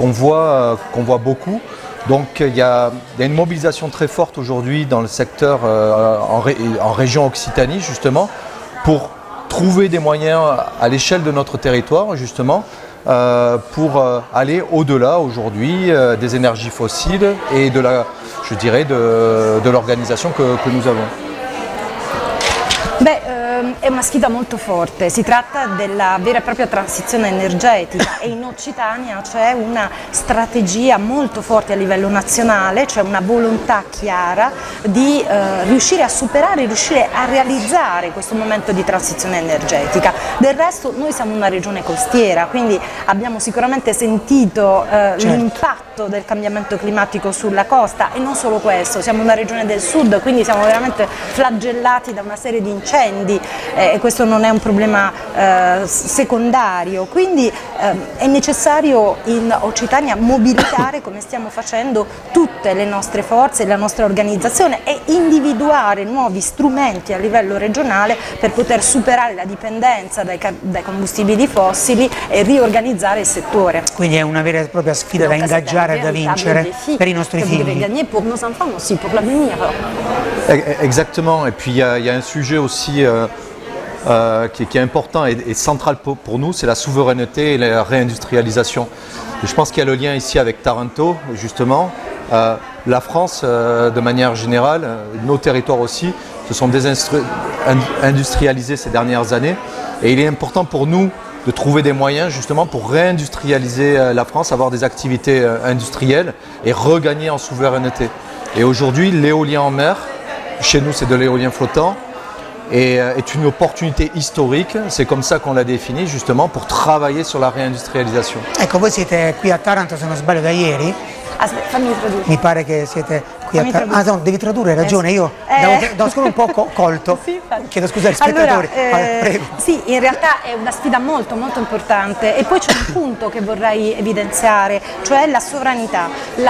qu'on voit beaucoup. Donc il y a une mobilisation très forte aujourd'hui dans le secteur en région Occitanie justement pour trouver des moyens à l'échelle de notre territoire justement pour aller au-delà aujourd'hui des énergies fossiles et de l'organisation que nous avons. È una sfida molto forte, si tratta della vera e propria transizione energetica e in Occitania c'è una strategia molto forte a livello nazionale, c'è una volontà chiara di riuscire a superare, riuscire a realizzare questo momento di transizione energetica. Del resto noi siamo una regione costiera, quindi abbiamo sicuramente sentito l'impatto del cambiamento climatico sulla costa e non solo questo, siamo una regione del sud, quindi siamo veramente flagellati da una serie di incendi. E questo non è un problema secondario, quindi è necessario in Occitania mobilitare come stiamo facendo tutte le nostre forze, la nostra organizzazione e individuare nuovi strumenti a livello regionale per poter superare la dipendenza dai combustibili fossili e riorganizzare il settore. Quindi è una vera e propria sfida da ingaggiare e da vincere per i nostri figli. Gagner pour nos enfants aussi, pour l'avenir. Exactement, et puis il y a un sujet aussi qui est important et central pour nous, c'est la souveraineté et la réindustrialisation. Et je pense qu'il y a le lien ici avec Taranto, justement. La France, de manière générale, nos territoires aussi, se sont désindustrialisés ces dernières années. Et il est important pour nous de trouver des moyens justement pour réindustrialiser la France, avoir des activités industrielles et regagner en souveraineté. Et aujourd'hui, l'éolien en mer, chez nous c'est de l'éolien flottant, est une opportunité historique, c'est comme ça qu'on l'a défini justement pour travailler sur la réindustrialisation. Ecco, voi siete qui a Taranto, se non sbaglio, da ieri? Fammi tradurre. Mi pare che siete qui a Taranto. Ah no, devi tradurre, hai ragione, io da solo un po' colto. Sì, chiedo scusa agli spettatori. Allora, sì, in realtà è una sfida molto importante e poi c'è un punto che vorrei evidenziare, cioè la sovranità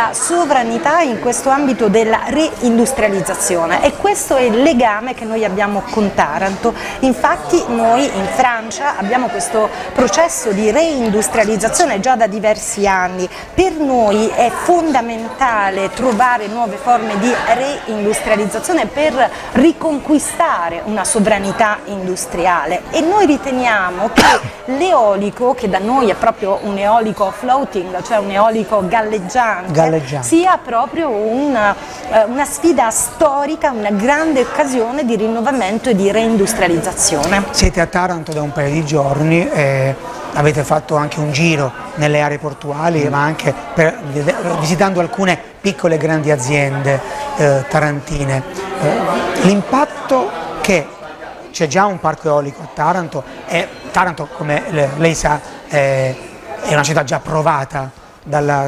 in questo ambito della reindustrializzazione, e questo è il legame che noi abbiamo con Taranto. Infatti noi in Francia abbiamo questo processo di reindustrializzazione già da diversi anni. Per noi è fondamentale trovare nuove forme di reindustrializzazione per riconquistare una sovranità industriale, e noi riteniamo che l'eolico, che da noi è proprio un eolico floating, cioè un eolico galleggiante, sia proprio una sfida storica, una grande occasione di rinnovamento e di reindustrializzazione. Siete a Taranto da un paio di giorni, avete fatto anche un giro nelle aree portuali, ma anche visitando alcune piccole e grandi aziende tarantine. L'impatto che c'è già un parco eolico a Taranto, e Taranto, come lei sa, è una città già provata dalla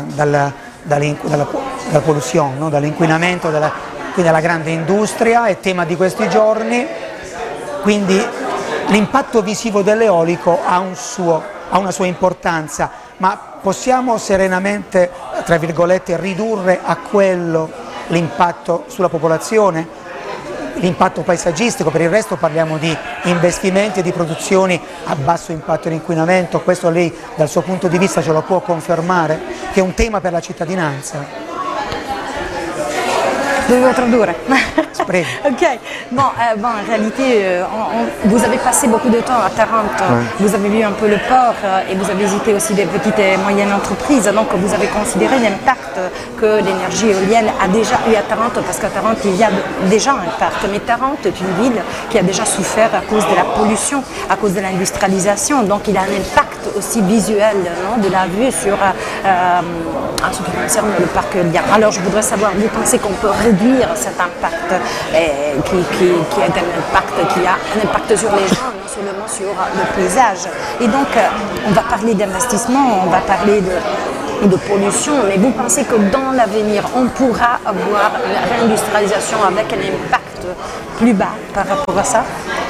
polluzione, no? Dall'inquinamento, quindi dalla grande industria, è tema di questi giorni, quindi l'impatto visivo dell'eolico ha una sua importanza, ma possiamo serenamente, tra virgolette, ridurre a quello l'impatto sulla popolazione? L'impatto paesaggistico? Per il resto parliamo di investimenti e di produzioni a basso impatto di inquinamento. Questo lei dal suo punto di vista ce lo può confermare? Che è un tema per la cittadinanza? Dovevo tradurre. Ok. Bon, en réalité, vous avez passé beaucoup de temps à Tarente, vous avez vu un peu le port et vous avez visité aussi des petites et moyennes entreprises, donc vous avez considéré l'impact que l'énergie éolienne a déjà eu à Tarente, parce qu'à Tarente il y a déjà un impact, mais Tarente est une ville qui a déjà souffert à cause de la pollution, à cause de l'industrialisation, donc il a un impact aussi visuel, non, de la vue sur en ce qui concerne le parc éolien. Alors je voudrais savoir, vous pensez qu'on peut réduire cet impact qui a un impact sur les gens, non seulement sur le paysage? Et donc on va parler d'investissement, on va parler de pollution, mais vous pensez que dans l'avenir on pourra avoir une réindustrialisation avec un impact plus bas par rapport à ça?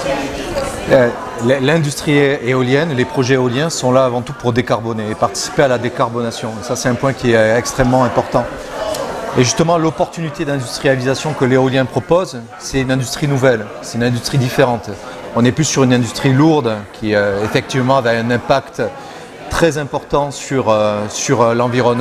L'industrie éolienne, les projets éoliens sont là avant tout pour décarboner et participer à la décarbonation. Et ça, c'est un point qui est extrêmement important. Et justement, l'opportunité d'industrialisation que l'éolien propose, c'est une industrie nouvelle, c'est une industrie différente. On n'est plus sur une industrie lourde qui effectivement avait un impact très important sur l'environnement.